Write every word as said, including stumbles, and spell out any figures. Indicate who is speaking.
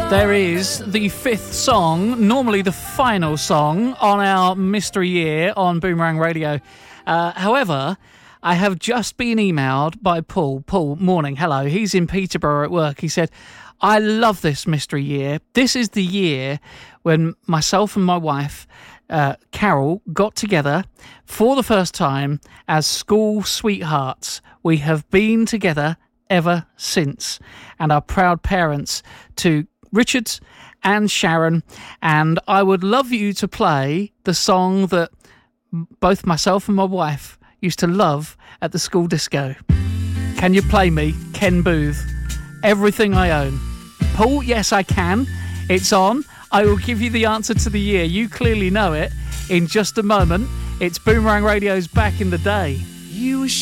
Speaker 1: There is the fifth song, normally the final song on our Mystery Year on Boomerang Radio. Uh, however, I have just been emailed by Paul. Paul, morning, hello. He's in Peterborough at work. He said, I love this Mystery Year. This is the year when myself and my wife, uh, Carol, got together for the first time as school sweethearts. We have been together ever since, and are proud parents to Richard and Sharon, and I would love you to play the song that both myself and my wife used to love at the school disco. Can you play me Ken Booth, Everything I Own? Paul, yes I can. It's on. I will give you the answer to the year. You clearly know it in just a moment. It's Boomerang Radio's Back in the Day.
Speaker 2: You